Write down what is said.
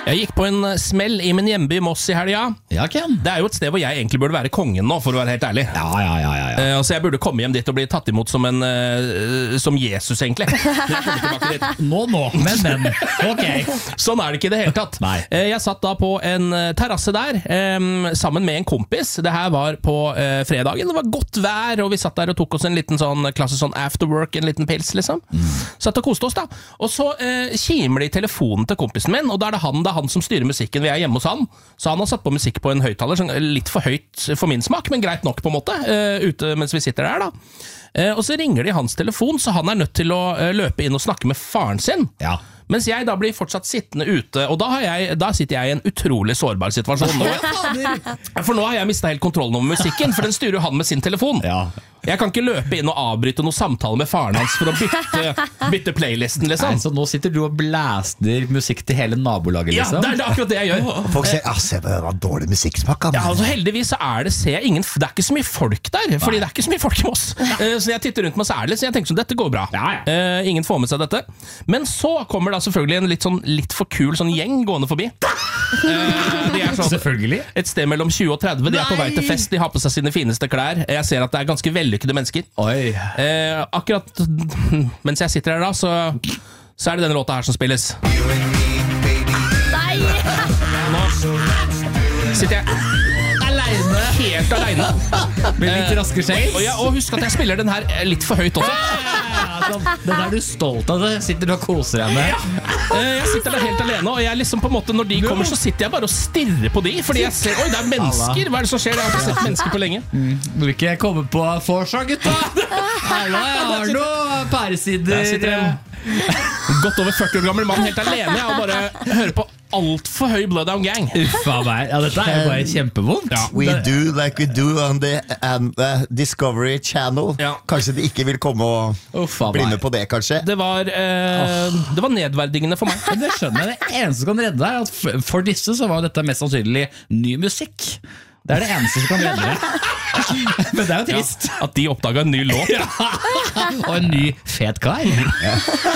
Jeg gikk på en smell I min hjemby Moss I helga. Ja, Ken. Det jo et sted hvor jeg egentlig burde være kongen nå, for å være helt ærlig. Ja. Så jeg burde komme hjem dit og bli tatt imot som som Jesus, egentlig. Men jeg kommer tilbake dit. Nå, men. Ok. Sånn det ikke I det hele tatt. Nei. Jeg satt da på en terrasse der, sammen med en kompis. Det her var på fredagen. Det var godt vær, og vi satt der og tok oss en liten sånn klasse sånn afterwork, en liten pils, liksom. Satt og koste oss da. Og så kimer det I telefonen til kompisen min, og da det han som styrer musikken. Vi hjemme hos han, så han har satt på musikk på en høyttaler, sånn litt for høyt for min smak, men greit nok på en måte, ute mens vi sitter der da. Og så ringer det I hans telefon, så han nødt til å løpe inn og snakke med faren sin. Ja. Mens jeg da blir fortsatt sittende ute, og da sitter jeg I en utrolig sårbar situasjon nå. For nå har jeg mistet helt kontrollen over musikken, for den styrer jo han med sin telefon. Ja. Jeg kan ikke løpe inn og avbryte noen samtale med faren hans for å bytte playlisten, liksom. Nei, så nå sitter du og blaster musikk til hele nabolaget, liksom? Ja, det akkurat det jeg gjør. Folk sier, se på den dårlig musikksmak. Ja, altså heldigvis så ser jeg ingen, det ikke så mye folk der, fordi det ikke så mye folk I Moss. Så jeg titter rundt meg særlig, så jeg tenker sånn, dette går bra. Ingen får med seg dette. Men så kommer da selvfølgelig en litt for kul sånn gjeng gående forbi. De sånn, selvfølgelig. Et sted mellom 20 og 30, de på vei til fest, de har på seg sine fineste klær. Jeg ser at det ganske vellykkede mennesker. Oi. Akkurat mens jeg sitter her da, så det denne låta her som spilles. Nei! Nå sitter jeg alene, helt alene. Med litt raske shades. Og husk at jeg spiller den her litt for høyt også. Den du stolt av, det sitter du og koser deg med. Jeg sitter der helt alene, og jeg liksom på en måte, når de kommer, så sitter jeg bare og stirrer på de, fordi jeg ser, oi, det mennesker. Hva det som skjer? Jeg har ikke sett mennesker på lenge. Vil ikke komme på forsa, gutta? Hallo, jeg har noen pæresider. Der sitter en godt over 40 år gammel mann helt alene, og bare hører på alt for høy Bloodhound Gang. Uffa meg, ja, dette jo bare kjempevondt. Ja. We do like we do on the Discovery Channel. Ja. Kanskje de ikke vil komme og bli med på det, kanskje? Det var nedverdigende for meg. Men det skjønner jeg. Det eneste som kan redde deg at for disse så var dette mest sannsynlig ny musikk. Det det eneste som kan redde deg. Men det jo trist. Ja, at de oppdaget en ny låt. Ja. Og en ny fet kar.